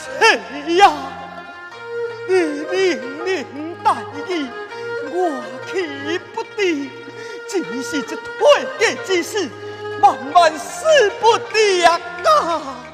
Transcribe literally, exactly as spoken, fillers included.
谁呀？你令令大义，我气不得，只是这推荐之事，万万使不得啊！